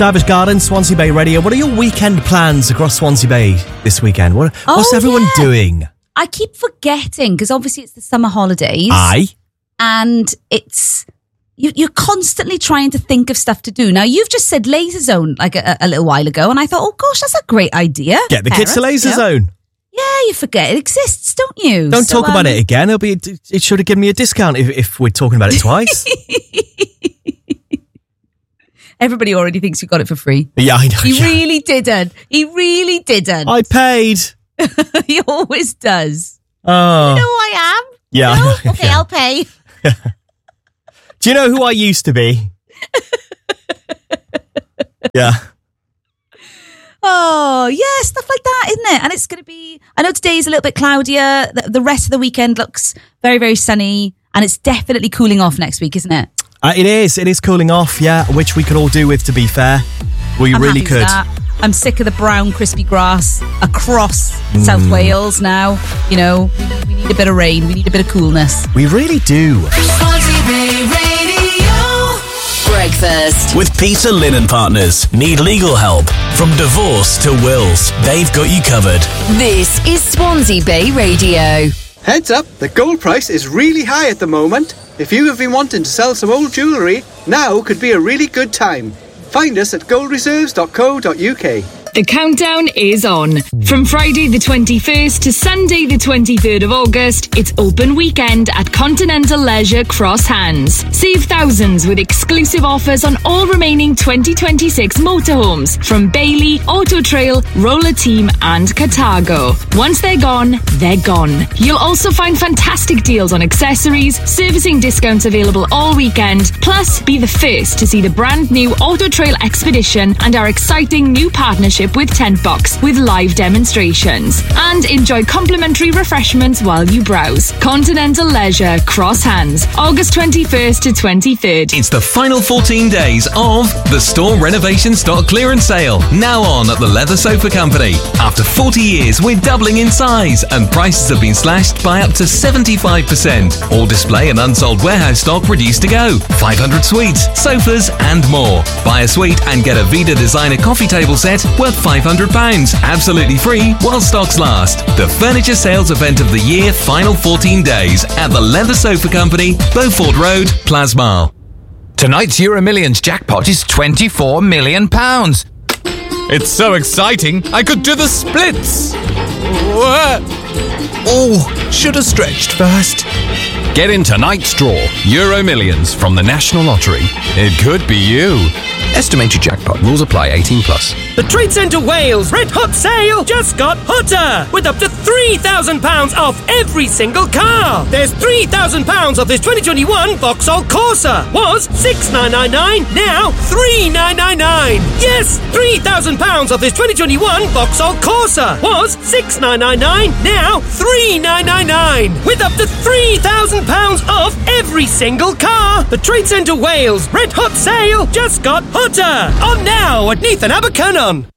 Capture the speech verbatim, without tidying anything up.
Savage Garden, Swansea Bay Radio. What are your weekend plans across Swansea Bay this weekend? What, oh, what's everyone yeah. doing? I keep forgetting because obviously it's the summer holidays. Aye. And it's... You, you're constantly trying to think of stuff to do. Now, you've just said Laser Zone like a, a little while ago, and I thought, oh gosh, that's a great idea. Get the Parents, kids to Laser you know? Zone. Yeah, you forget it exists, don't you? Don't so, talk um, about it again. It'll be. It should have given me a discount if, if we're talking about it twice. Everybody already thinks you got it for free. Yeah, I know. He yeah. really didn't. He really didn't. I paid. He always does. Oh. You know who I am? Yeah. No? I know. Okay, Yeah. I'll pay. Do you know who I used to be? Yeah. Oh, yeah, stuff like that, isn't it? And it's going to be, I know today's a little bit cloudier. The, the rest of the weekend looks very, very sunny. And it's definitely cooling off next week, isn't it? Uh, it is. It is cooling off, yeah, which we could all do with, to be fair. We I'm really happy with could. that. I'm sick of the brown, crispy grass across Mm. South Wales now. You know, we need, we need a bit of rain. We need a bit of coolness. We really do. Swansea Bay Radio. Breakfast. With Peter Lynn Partners. Need legal help? From divorce to wills, they've got you covered. This is Swansea Bay Radio. Heads up, the gold price is really high at the moment. If you have been wanting to sell some old jewellery, now could be a really good time. Find us at gold reserves dot co dot uk. The countdown is on. From Friday the twenty-first to Sunday the twenty-third of August, it's open weekend at Continental Leisure Cross Hands. Save thousands with exclusive offers on all remaining twenty twenty-six motorhomes from Bailey, Auto Trail, Roller Team and Cartago. Once they're gone, they're gone. You'll also find fantastic deals on accessories, servicing discounts available all weekend, plus be the first to see the brand new Auto Trail Expedition and our exciting new partnership with Tent Box with live demonstrations. And enjoy complimentary refreshments while you browse. Continental Leisure Cross Hands, August twenty-first to twenty-third. It's the final fourteen days of the Store Renovation Stock Clearance Sale. Now on at the Leather Sofa Company. After forty years, we're doubling in size and prices have been slashed by up to seventy-five percent. All display and unsold warehouse stock reduced to go. five hundred suites, sofas and more. Buy a suite and get a Vida Designer coffee table set worth five hundred pounds. Absolutely free while stocks last. The furniture sales event of the year, final fourteen days at the Leather Sofa Company, Beaufort Road, Plasmar. Tonight's Euro Millions jackpot is twenty-four million pounds. It's so exciting, I could do the splits. Oh, should have stretched first. Get in tonight's draw, Euro Millions from the National Lottery. It could be you. Estimated jackpot. Rules apply. eighteen plus. The Trade Centre Wales Red Hot Sale just got hotter with up to three thousand pounds off every single car. There's three thousand pounds off this twenty twenty-one Vauxhall Corsa. Was six thousand nine hundred ninety-nine, now three thousand nine hundred ninety-nine. Yes, three thousand pounds off this twenty twenty-one Vauxhall Corsa. Was six thousand nine hundred ninety-nine, now three thousand nine hundred ninety-nine. With up to three thousand pounds off every single car. The Trade Centre Wales Red Hot Sale just got hotter. On now at Neath and Abercynon.